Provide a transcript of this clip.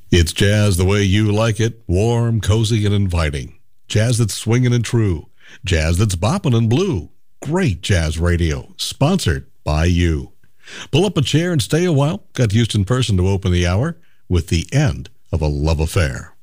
It's jazz the way you like it, warm, cozy, and inviting. Jazz that's swinging and true. Jazz that's bopping and blue. Great jazz radio, sponsored by you. Pull up a chair and stay a while. Got Houston Person to open the hour with The End of a Love Affair.